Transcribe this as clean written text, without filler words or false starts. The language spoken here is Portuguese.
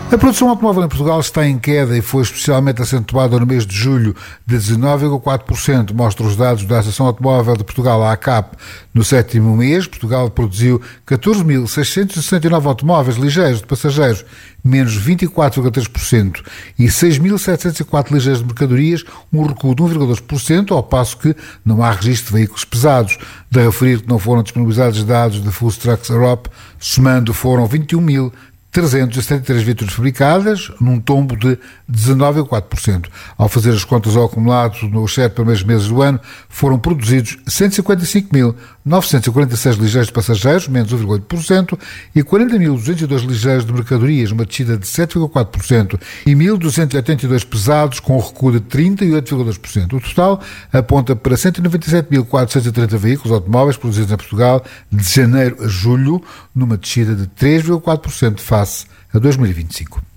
A produção automóvel em Portugal está em queda e foi especialmente acentuada no mês de julho, de 19,4%, mostram os dados da Associação Automóvel de Portugal, a ACAP. No sétimo mês, Portugal produziu 14.669 automóveis ligeiros de passageiros, menos 24,3%, e 6.704 ligeiros de mercadorias, um recuo de 1,2%, ao passo que não há registro de veículos pesados. De referir que não foram disponibilizados dados da Full Trucks Europe, somando foram 21.373 viaturas fabricadas, num tombo de 19,4%. Ao fazer as contas ao acumulado nos 7 primeiros meses do ano, foram produzidos 155.946 ligeiros de passageiros, menos 1,8%, e 40.202 ligeiros de mercadorias, uma descida de 7,4%, e 1.282 pesados, com um recuo de 38,2%. O total aponta para 197.430 veículos automóveis produzidos em Portugal de janeiro a julho, numa descida de 3,4% face a 2025.